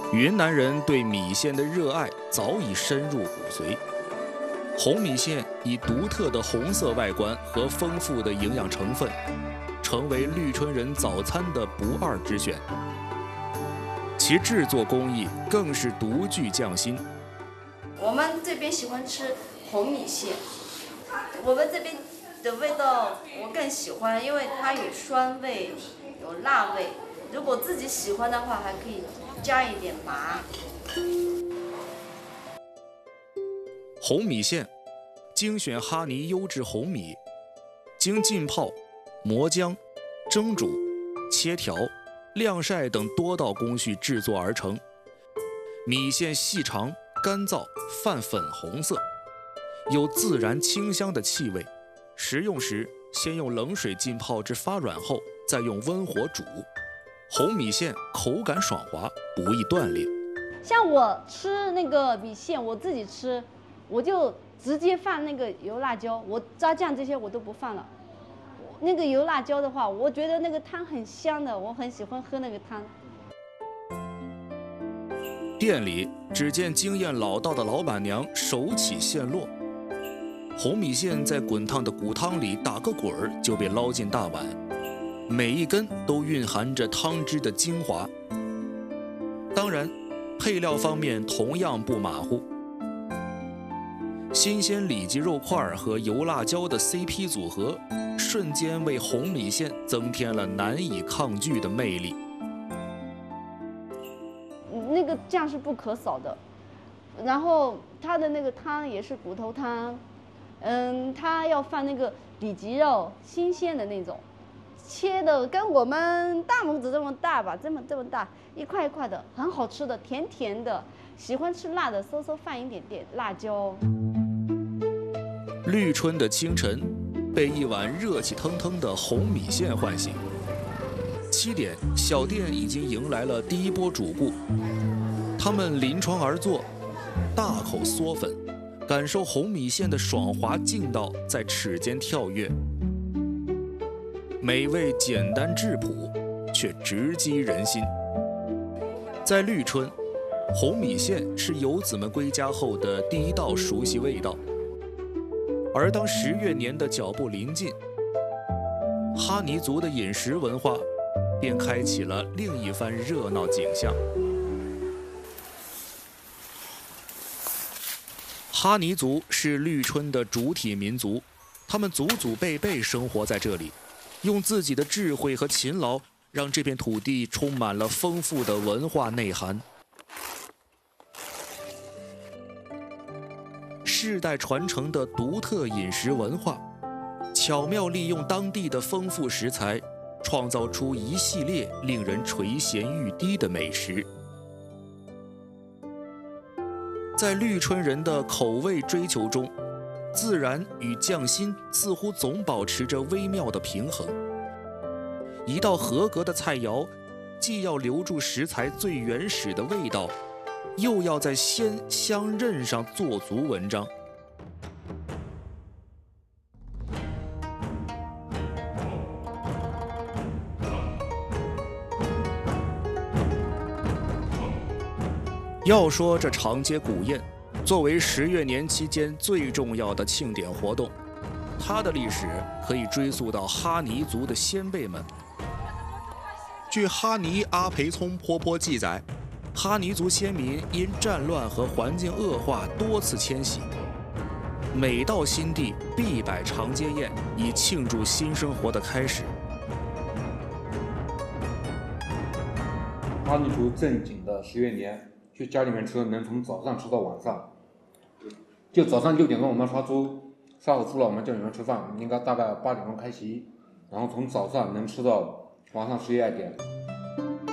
云南人对米线的热爱早已深入骨髓。红米线以独特的红色外观和丰富的营养成分，成为绿春人早餐的不二之选。其制作工艺更是独具匠心。 我们这边喜欢吃红米线，我们这边的味道我更喜欢，因为它有酸味，有辣味。如果自己喜欢的话，还可以加一点麻。 红米线，精选哈尼优质红米，经浸泡、磨浆、蒸煮、切条、晾晒等多道工序制作而成。米线细长、干燥、泛粉红色，有自然清香的气味。食用时，先用冷水浸泡至发软后，再用温火煮。红米线口感爽滑，不易断裂。 像我吃那个米线，我自己吃，我就直接放那个油辣椒，我炸酱这些我都不放了。那个油辣椒的话，我觉得那个汤很香的，我很喜欢喝那个汤。 店里只见经验老道的老板娘手起线落，红米线在滚烫的骨汤里打个滚儿就被捞进大碗，每一根都蕴含着汤汁的精华。当然，配料方面同样不马虎，新鲜里脊肉块和油辣椒的 CP 组合，瞬间为红米线增添了难以抗拒的魅力。 那个酱是不可少的，然后它的那个汤也是骨头汤，它要放那个里脊肉，新鲜的那种，切的跟我们大拇指这么大吧，这么大，一块一块的，很好吃的，甜甜的。喜欢吃辣的，稍稍放一点点辣椒。 绿春的清晨，被一碗热气腾腾的红米线唤醒。7点，小店已经迎来了第一波主顾，他们临窗而坐，大口嗦粉，感受红米线的爽滑劲道在齿间跳跃。美味简单质朴，却直击人心。在绿春，红米线是游子们归家后的第一道熟悉味道。而当10月年的脚步临近，哈尼族的饮食文化便开启了另一番热闹景象。哈尼族是绿春的主体民族，他们祖祖辈辈生活在这里，用自己的智慧和勤劳，让这片土地充满了丰富的文化内涵。世代传承的独特饮食文化，巧妙利用当地的丰富食材，创造出一系列令人垂涎欲滴的美食。在绿春人的口味追求中，自然与匠心似乎总保持着微妙的平衡。一道合格的菜肴，既要留住食材最原始的味道，又要在鲜香韧上做足文章。要说这长街古宴，作为10月年期间最重要的庆典活动，它的历史可以追溯到哈尼族的先辈们。据哈尼阿培聪坡坡记载，哈尼族先民因战乱和环境恶化多次迁徙，每到新地必摆长街宴，以庆祝新生活的开始。 哈尼族正经的10月年，去家里面吃，能从早上吃到晚上。就早上6点钟我们杀猪，杀好猪了我们叫你们吃饭，应该大概8点钟开席，然后从早上能吃到晚上11、2点。